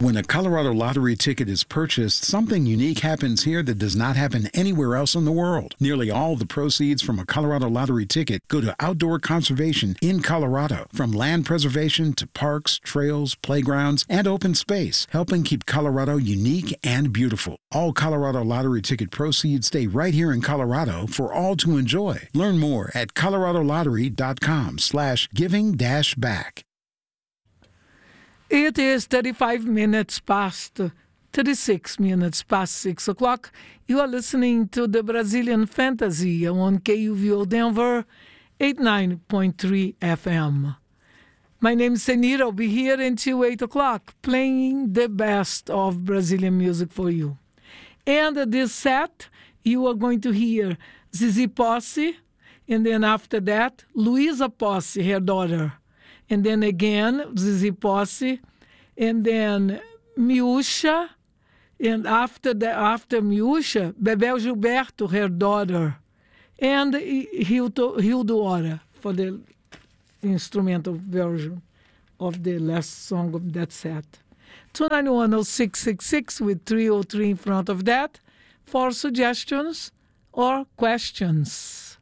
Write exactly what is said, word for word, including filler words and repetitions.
When a Colorado Lottery ticket is purchased, something unique happens here that does not happen anywhere else in the world. Nearly all the proceeds from a Colorado Lottery ticket go to outdoor conservation in Colorado, from land preservation to parks, trails, playgrounds, and open space, helping keep Colorado unique and beautiful. All Colorado Lottery ticket proceeds stay right here in Colorado for all to enjoy. Learn more at coloradolottery.com slash giving dash back. It is thirty-five minutes past, thirty-six minutes past six o'clock. You are listening to the Brazilian Fantasy on K U V O Denver, eighty-nine point three F M. My name is Senira. I'll be here until eight o'clock, playing the best of Brazilian music for you. And this set, you are going to hear Zizi Posse, and then after that, Luisa Posse, her daughter. And then again, Zizi Posse, and then Miúcha, and after the, after Miúcha, Bebel Gilberto, her daughter, and Hildo, Hildo Hora for the instrumental version of the last song of that set. two nine one oh six six six with three oh three in front of that for suggestions or questions.